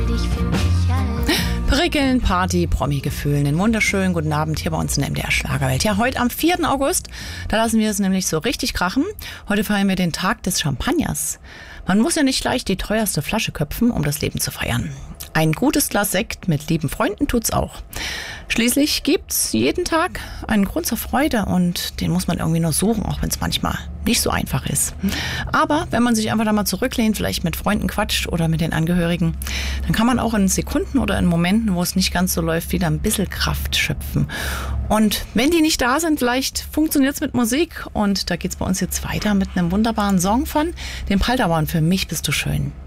will dich für mich allein. Prickeln, Party, Promi-Gefühl. Einen wunderschönen guten Abend hier bei uns in der MDR Schlagerwelt. Ja, heute am 4. August, da lassen wir es nämlich so richtig krachen. Heute feiern wir den Tag des Champagners. Man muss ja nicht gleich die teuerste Flasche köpfen, um das Leben zu feiern. Ein gutes Glas Sekt mit lieben Freunden tut's auch. Schließlich gibt's jeden Tag einen Grund zur Freude und den muss man irgendwie nur suchen, auch wenn es manchmal nicht so einfach ist. Aber wenn man sich einfach da mal zurücklehnt, vielleicht mit Freunden quatscht oder mit den Angehörigen, dann kann man auch in Sekunden oder in Momenten, wo es nicht ganz so läuft, wieder ein bisschen Kraft schöpfen. Und wenn die nicht da sind, vielleicht funktioniert's mit Musik. Und da geht's bei uns jetzt weiter mit einem wunderbaren Song von den Paldauern. Für mich bist du schön.